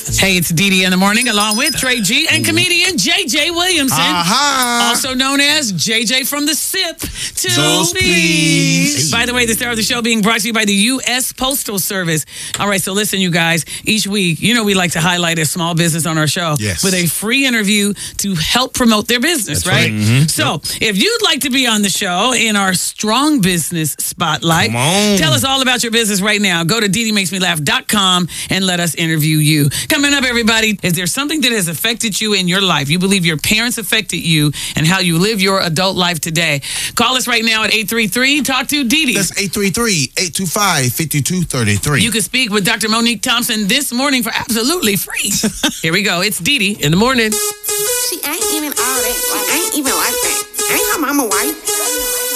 Hey, it's Dee Dee in the morning, along with Trey G and comedian JJ Williamson, also known as JJ from the SIP to Please. By the way, this hour of the show being brought to you by the U.S. Postal Service. All right, so listen, you guys. Each week, you know we like to highlight a small business on our show with a free interview to help promote their business, right? So if you'd like to be on the show in our Strong Business Spotlight, tell us all about your business right now. Go to DeeDeeMakesMeLaugh.com and let us interview you. Coming up, everybody, is there something that has affected you in your life? You believe your parents affected you and how you live your adult life today. Call us right now at 833 Talk to Dee Dee. That's 833-825-5233. You can speak with Dr. Monique Thompson this morning for absolutely free. Here we go. It's Dee Dee in the morning. She ain't even all that. Like, ain't even like that. Ain't her mama white.